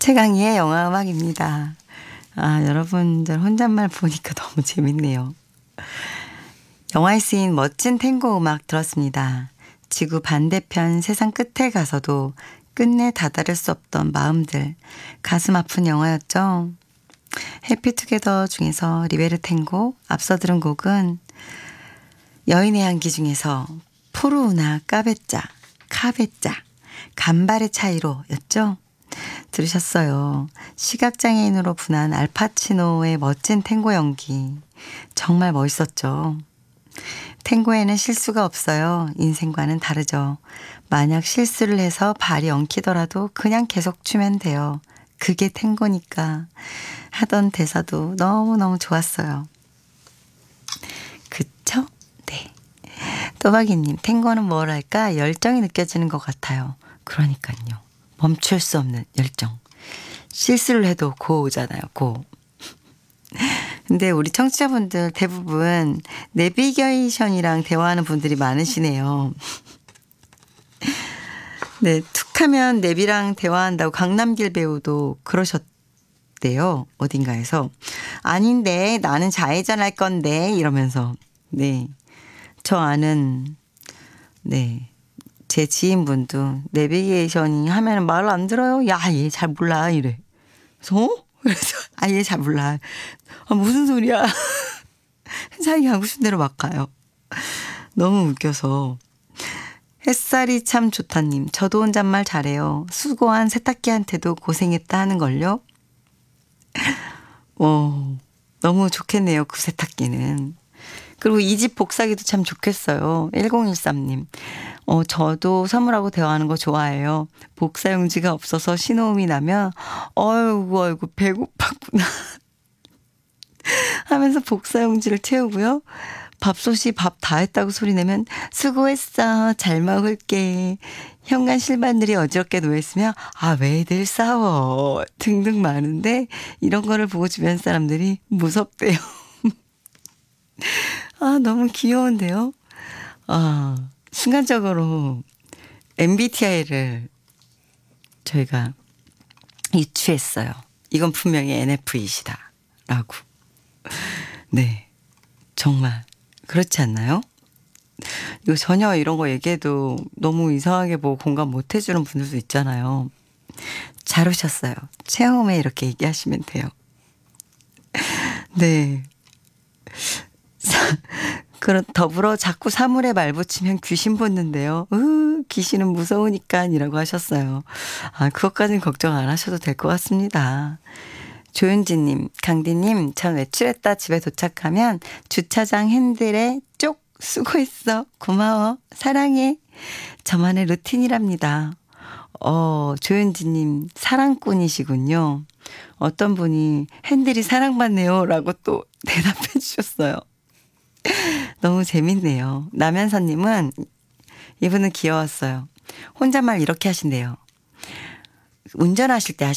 최강희의 영화음악입니다. 여러분들 혼잣말 보니까 너무 재밌네요. 영화에 쓰인 멋진 탱고 음악 들었습니다. 지구 반대편 세상 끝에 가서도 끝내 다다를 수 없던 마음들, 가슴 아픈 영화였죠. 해피투게더 중에서 리베르 탱고, 앞서 들은 곡은 여인의 향기 중에서 푸르우나 까베짜, 카베짜, 간발의 차이로 였죠. 들으셨어요. 시각장애인으로 분한 알파치노의 멋진 탱고 연기. 정말 멋있었죠. 탱고에는 실수가 없어요. 인생과는 다르죠. 만약 실수를 해서 발이 엉키더라도 그냥 계속 추면 돼요. 그게 탱고니까 하던 대사도 너무너무 좋았어요. 그쵸? 네. 또박이님, 탱고는 뭐랄까 열정이 느껴지는 것 같아요. 그러니까요. 멈출 수 없는 열정. 실수를 해도 고잖아요. 고. 근데 우리 청취자분들 대부분 내비게이션이랑 대화하는 분들이 많으시네요. 네, 툭하면 내비랑 대화한다고 강남길 배우도 그러셨대요. 어딘가에서. 아닌데 나는 좌회전 할 건데 이러면서. 네, 저 아는 제 지인분도 내비게이션이 하면 말을 안 들어요. 야, 얘 잘 몰라 이래. 그래서 얘 잘 몰라. 무슨 소리야. 자기 하고 싶은 대로 막 가요. 너무 웃겨서. 햇살이 참 좋다님. 저도 혼잣말 잘해요. 수고한 세탁기한테도 고생했다 하는걸요. 너무 좋겠네요. 그 세탁기는. 그리고 이 집 복사기도 참 좋겠어요. 1013님. 저도 선물하고 대화하는 거 좋아해요. 복사용지가 없어서 신호음이 나면 어이구 배고팠구나 하면서 복사용지를 채우고요. 밥솥이 밥 다 했다고 소리 내면 수고했어. 잘 먹을게. 현관 실반들이 어지럽게 놓여있으면 왜들 싸워 등등 많은데 이런 거를 보고 주변 사람들이 무섭대요. 너무 귀여운데요. 순간적으로 MBTI를 저희가 유추했어요. 이건 분명히 NF이시다 라고. 네, 정말 그렇지 않나요? 이거 전혀 이런 거 얘기해도 너무 이상하게 보고 공감 못 해주는 분들도 있잖아요. 잘 오셨어요. 체험에 이렇게 얘기하시면 돼요. 네. 더불어 자꾸 사물에 말 붙이면 귀신 붙는데요. 귀신은 무서우니까이라고 하셨어요. 그것까지는 걱정 안 하셔도 될 것 같습니다. 조윤지님, 강디님, 전 외출했다 집에 도착하면 주차장 핸들에 쪽 수고했어. 고마워. 사랑해. 저만의 루틴이랍니다. 조윤지님 사랑꾼이시군요. 어떤 분이 핸들이 사랑받네요 라고 또 대답해 주셨어요. 너무 재밌네요. 남현선님은 이분은 귀여웠어요. 혼잣말 이렇게 하신대요. 운전하실 때